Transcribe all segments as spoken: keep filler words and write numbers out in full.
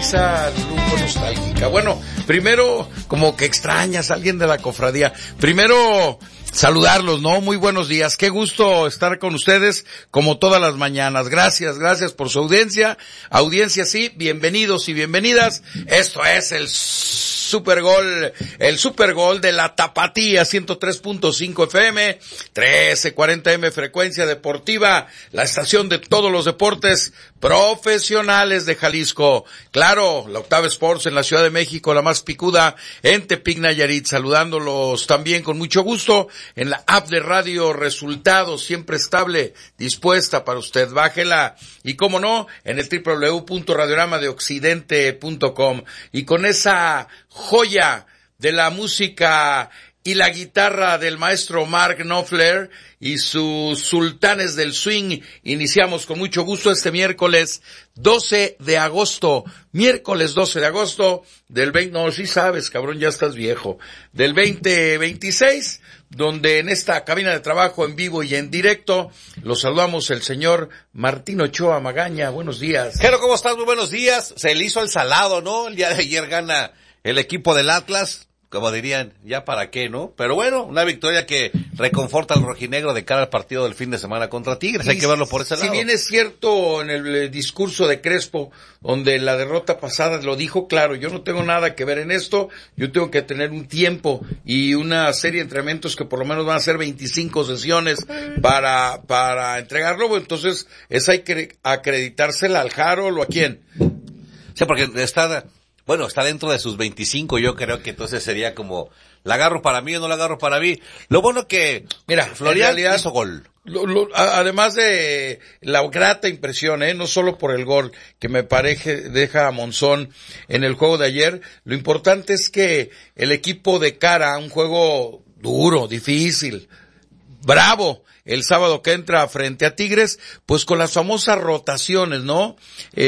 risa lujo nostálgica. Bueno, primero, como que extrañas a alguien de la cofradía. Primero, saludarlos, ¿no? Muy buenos días. Qué gusto estar con ustedes, como todas las mañanas. Gracias, gracias por su audiencia. Audiencia, sí, bienvenidos y bienvenidas. Esto es el Super Gol, el Super Gol de la Tapatía, ciento tres punto cinco F M, trece cuarenta M frecuencia deportiva, la estación de todos los deportes profesionales de Jalisco. Claro, la Octava Sports en la Ciudad de México, la más picuda en Tepic, Nayarit, saludándolos también con mucho gusto en la app de Radio Resultados, siempre estable, dispuesta para usted. Bájela y, cómo no, en el doble u doble u doble u punto radiorama de occidente punto com. Y con esa joya de la música y la guitarra del maestro Mark Knopfler y sus sultanes del swing, iniciamos con mucho gusto este miércoles doce de agosto, miércoles doce de agosto del veinte, no, sí sabes, cabrón, ya estás viejo, del veinte veintiséis, donde en esta cabina de trabajo en vivo y en directo los saludamos el señor Martín Ochoa Magaña. Buenos días. Jero, ¿cómo estás? Muy buenos días. Se le hizo el salado, ¿no? El día de ayer gana el equipo del Atlas, como dirían, ya para qué, ¿no? Pero bueno, una victoria que reconforta al rojinegro de cara al partido del fin de semana contra Tigres. Hay que verlo por ese lado. Si bien es cierto en el discurso de Crespo, donde la derrota pasada lo dijo claro, yo no tengo nada que ver en esto, yo tengo que tener un tiempo y una serie de entrenamientos que por lo menos van a ser veinticinco sesiones para para entregarlo. Entonces, ¿es hay que acreditársela al Harold o a quién? Sí, porque está... Bueno, está dentro de sus veinticinco, yo creo que entonces sería como, ¿la agarro para mí o no la agarro para mí? Lo bueno que, mira, Florian realidad, hizo gol. Lo, lo, además de la grata impresión, eh, no solo por el gol que me parece deja a Monzón en el juego de ayer, lo importante es que el equipo de cara a un juego duro, difícil, bravo, el sábado que entra frente a Tigres, pues con las famosas rotaciones, ¿no?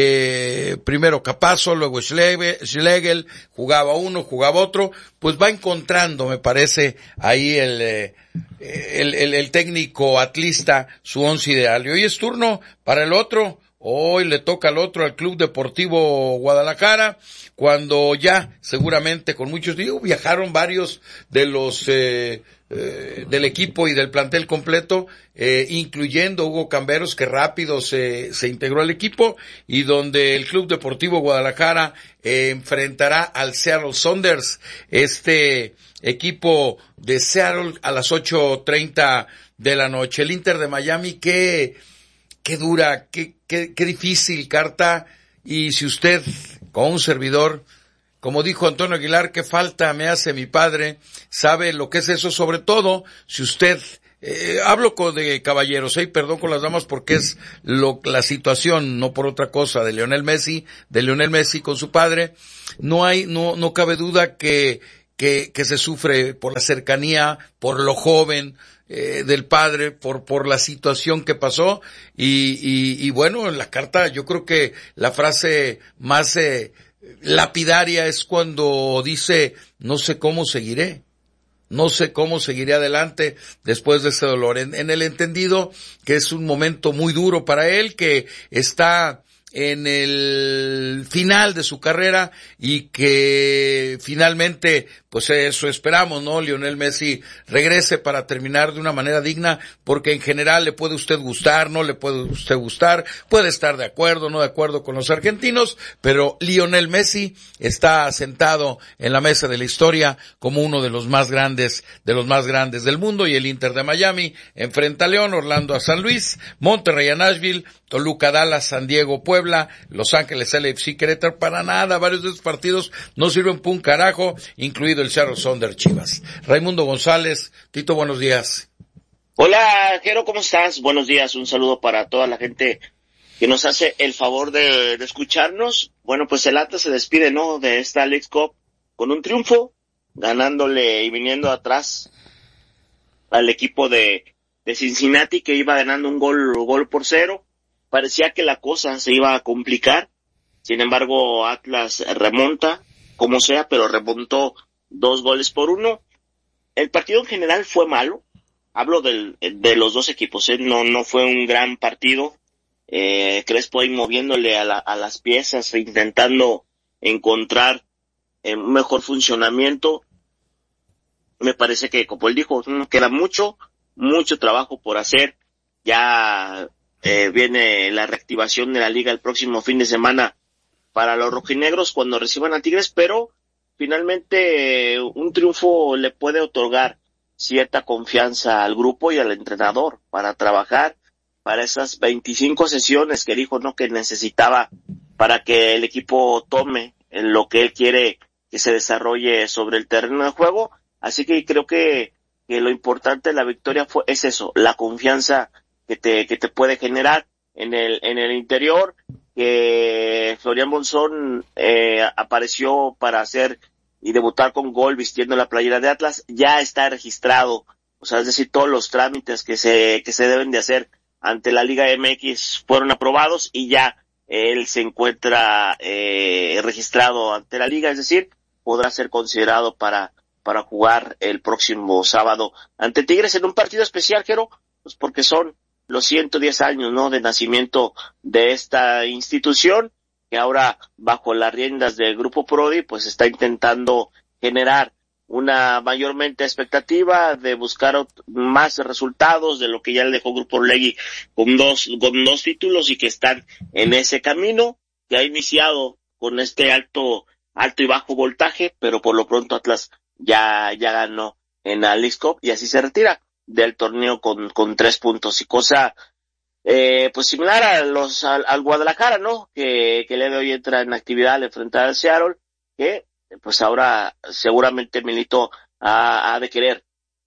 Eh, primero Capazo, luego Schlegel, Schlegel, jugaba uno, jugaba otro, pues va encontrando, me parece, ahí el, eh, el, el, el técnico atlista su once ideal. Y hoy es turno para el otro. Hoy le toca al otro, al Club Deportivo Guadalajara, cuando ya seguramente con muchos, digo, viajaron varios de los eh, eh, del equipo y del plantel completo, eh, incluyendo Hugo Camberos, que rápido se, se integró al equipo, y donde el Club Deportivo Guadalajara eh, enfrentará al Seattle Sounders, este equipo de Seattle, a las ocho treinta de la noche. El Inter de Miami, que Qué dura, qué, qué, qué difícil carta, y si usted, con un servidor, como dijo Antonio Aguilar, qué falta me hace mi padre, sabe lo que es eso, sobre todo, si usted, eh, hablo con de caballeros, eh, perdón con las damas porque es lo, la situación, no por otra cosa, de Lionel Messi, de Lionel Messi con su padre, no hay, no, no cabe duda que, que, que se sufre por la cercanía, por lo joven, Eh, del padre, por por la situación que pasó, y, y, y bueno, en la carta yo creo que la frase más eh, lapidaria es cuando dice, no sé cómo seguiré, no sé cómo seguiré adelante después de ese dolor, en, en el entendido que es un momento muy duro para él, que está en el final de su carrera y que finalmente, pues eso esperamos, ¿no? Lionel Messi regrese para terminar de una manera digna, porque en general le puede usted gustar, no le puede usted gustar, puede estar de acuerdo, no de acuerdo con los argentinos, pero Lionel Messi está sentado en la mesa de la historia como uno de los más grandes, de los más grandes del mundo, y el Inter de Miami enfrenta a León, Orlando a San Luis, Monterrey a Nashville, Toluca, Dallas, San Diego, Puebla, Los Ángeles, L A F C, Querétaro. Para nada, varios de esos partidos no sirven para un carajo, incluido el Seattle Sounders Chivas. Raimundo González, Tito, buenos días. Hola, Jero, ¿cómo estás? Buenos días, un saludo para toda la gente que nos hace el favor de, de escucharnos. Bueno, pues el Atlas se despide, ¿no?, de esta Leagues Cup con un triunfo, ganándole y viniendo atrás al equipo de, de Cincinnati, que iba ganando un gol, gol por cero. Parecía que la cosa se iba a complicar, sin embargo Atlas remonta, como sea, pero remontó dos goles por uno. El partido en general fue malo, hablo del, de los dos equipos, ¿eh? no no fue un gran partido, eh, Crespo ahí moviéndole a, la, a las piezas, intentando encontrar eh, un mejor funcionamiento. Me parece que, como él dijo, queda mucho, mucho trabajo por hacer. Ya eh, viene la reactivación de la liga el próximo fin de semana para los rojinegros cuando reciban a Tigres, pero finalmente eh, un triunfo le puede otorgar cierta confianza al grupo y al entrenador para trabajar para esas veinticinco sesiones que dijo, ¿no?, que necesitaba para que el equipo tome en lo que él quiere que se desarrolle sobre el terreno de juego. Así que creo que, que lo importante de la victoria fue, es eso, la confianza que te, que te puede generar en el, en el interior, que Florian Monzón, eh, apareció para hacer y debutar con gol vistiendo la playera de Atlas, ya está registrado. O sea, es decir, todos los trámites que se, que se deben de hacer ante la Liga M X fueron aprobados y ya él se encuentra, eh, registrado ante la Liga, es decir, podrá ser considerado para, para jugar el próximo sábado ante Tigres en un partido especial, Jero, pues porque son los ciento diez años, ¿no?, de nacimiento de esta institución, que ahora bajo las riendas del Grupo Prodi, pues está intentando generar una mayormente expectativa de buscar más resultados de lo que ya le dejó Grupo Orlegui con dos, con dos títulos y que están en ese camino, que ha iniciado con este alto, alto y bajo voltaje, pero por lo pronto Atlas ya, ya ganó en la Leagues Cup y así se retira del torneo con, con tres puntos y cosa, eh, pues similar a los, al, al Guadalajara, ¿no? Que, que el día de hoy entra en actividad al enfrentar al Seattle, que pues ahora seguramente Milito ha, ha de querer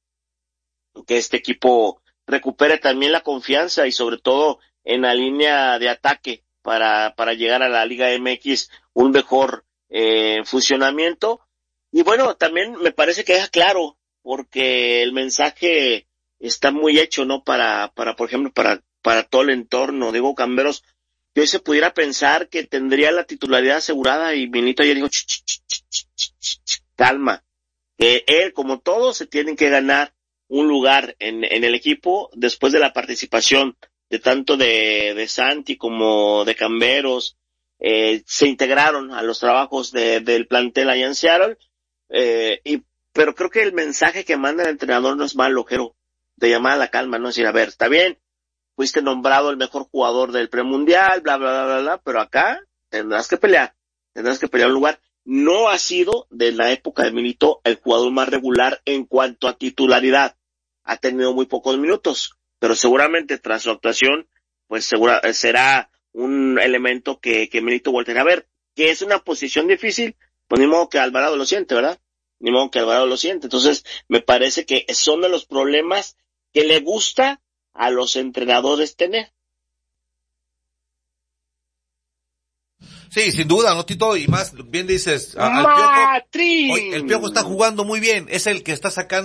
que este equipo recupere también la confianza y sobre todo en la línea de ataque para, para llegar a la Liga M X un mejor eh, funcionamiento. Y bueno, también me parece que deja claro, porque el mensaje está muy hecho, ¿no? Para, para, por ejemplo, para, para todo el entorno. Diego Camberos, que hoy se pudiera pensar que tendría la titularidad asegurada y Milito ayer dijo, ch, ch, ch, ch, ch, ch, ch, calma, que él, como todos, se tienen que ganar un lugar en, en el equipo después de la participación de tanto de, de Santi como de Camberos, eh, se integraron a los trabajos de, del plantel allá en Seattle, eh, y, pero creo que el mensaje que manda el entrenador no es malo, Jero, de llamar a la calma, no es decir, a ver, está bien, fuiste nombrado el mejor jugador del premundial, bla, bla, bla, bla, bla, pero acá tendrás que pelear, tendrás que pelear un lugar. No ha sido, de la época de Milito, el jugador más regular en cuanto a titularidad. Ha tenido muy pocos minutos, pero seguramente tras su actuación, pues segura, será un elemento que, que Milito volverá a ver. Que es una posición difícil, pues ni modo que Alvarado lo siente, ¿verdad? Ni modo que Alvarado lo siente. Entonces, me parece que son de los problemas que le gusta a los entrenadores tener. Sí, sin duda, ¿no, Tito? Y más, bien dices, a, al Piojo, hoy, el Piojo está jugando muy bien, es el que está sacando